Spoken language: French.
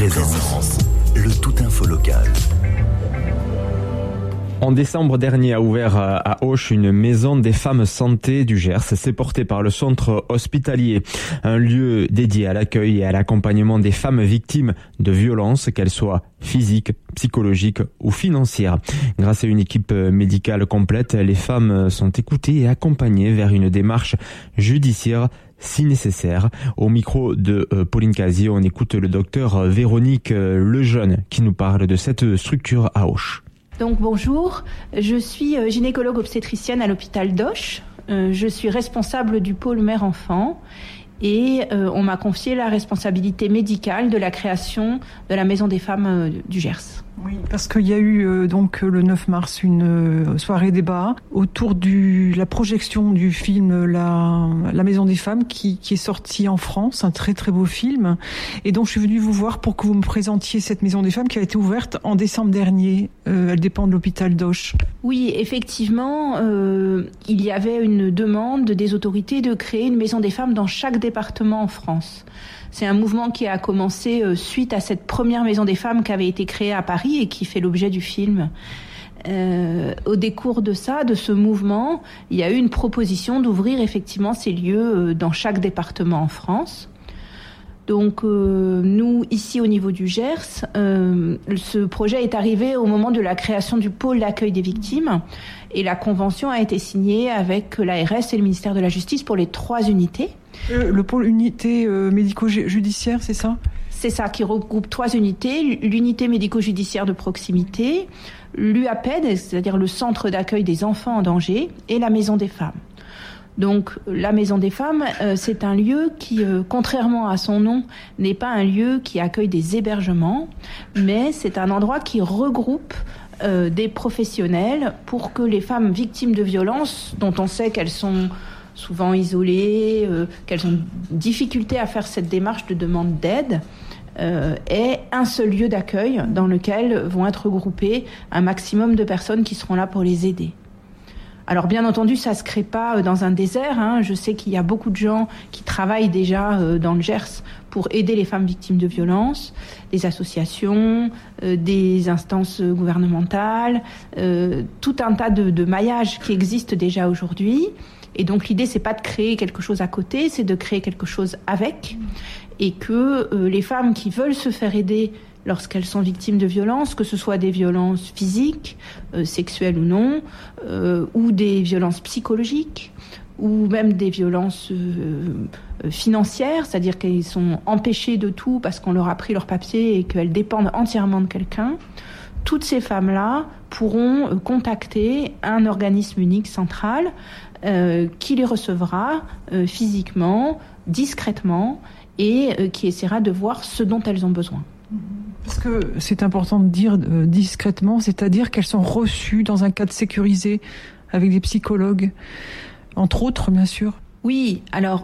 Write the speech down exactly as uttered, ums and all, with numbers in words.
Présence, le tout info local. En décembre dernier a ouvert à Auch une maison des femmes santé du Gers. C'est porté par le centre hospitalier, un lieu dédié à l'accueil et à l'accompagnement des femmes victimes de violences, qu'elles soient physiques, psychologiques ou financières. Grâce à une équipe médicale complète, les femmes sont écoutées et accompagnées vers une démarche judiciaire si nécessaire. Au micro de Pauline Casier, on écoute le docteur Véronique Lejeune qui nous parle de cette structure à Auch. Donc bonjour, je suis gynécologue obstétricienne à l'hôpital d'Auch. Euh, je suis responsable du pôle mère-enfant et euh, on m'a confié la responsabilité médicale de la création de la Maison des femmes euh, du Gers. Oui, parce qu'il y a eu euh, donc le neuf mars une euh, soirée débat autour de la projection du film la, la Maison des femmes qui, qui est sorti en France, un très très beau film. Et donc je suis venue vous voir pour que vous me présentiez cette Maison des femmes qui a été ouverte en décembre dernier. Euh, elle dépend de l'hôpital d'Auch. Oui, effectivement, euh, il y avait une demande des autorités de créer une Maison des femmes dans chaque département en France. C'est un mouvement qui a commencé suite à cette première Maison des femmes qui avait été créée à Paris et qui fait l'objet du film. Euh, au décours de ça, de ce mouvement, il y a eu une proposition d'ouvrir effectivement ces lieux dans chaque département en France. Donc euh, nous, ici au niveau du Gers, euh, ce projet est arrivé au moment de la création du pôle d'accueil des victimes et la convention a été signée avec l'A R S et le ministère de la Justice pour les trois unités. Euh, le pôle unité euh, médico-judiciaire, c'est ça ? C'est ça, qui regroupe trois unités, l'unité médico-judiciaire de proximité, l'U A P E D, c'est-à-dire le centre d'accueil des enfants en danger, et la Maison des femmes. Donc la Maison des femmes, euh, c'est un lieu qui, euh, contrairement à son nom, n'est pas un lieu qui accueille des hébergements, mais c'est un endroit qui regroupe euh, des professionnels pour que les femmes victimes de violences, dont on sait qu'elles sont souvent isolées, euh, qu'elles ont difficulté à faire cette démarche de demande d'aide, euh, aient un seul lieu d'accueil dans lequel vont être regroupées un maximum de personnes qui seront là pour les aider. Alors bien entendu, ça se crée pas dans un désert. Hein. Je sais qu'il y a beaucoup de gens qui travaillent déjà euh, dans le Gers pour aider les femmes victimes de violences, des associations, euh, des instances gouvernementales, euh, tout un tas de, de maillages qui existent déjà aujourd'hui. Et donc l'idée, c'est pas de créer quelque chose à côté, c'est de créer quelque chose avec, et que euh, les femmes qui veulent se faire aider lorsqu'elles sont victimes de violences, que ce soit des violences physiques, euh, sexuelles ou non, euh, ou des violences psychologiques, ou même des violences euh, financières, c'est-à-dire qu'elles sont empêchées de tout parce qu'on leur a pris leur papier et qu'elles dépendent entièrement de quelqu'un. Toutes ces femmes-là pourront euh, contacter un organisme unique central euh, qui les recevra euh, physiquement, discrètement, et euh, qui essaiera de voir ce dont elles ont besoin. Parce que c'est important de dire euh, discrètement, c'est-à-dire qu'elles sont reçues dans un cadre sécurisé avec des psychologues, entre autres, bien sûr. Oui, alors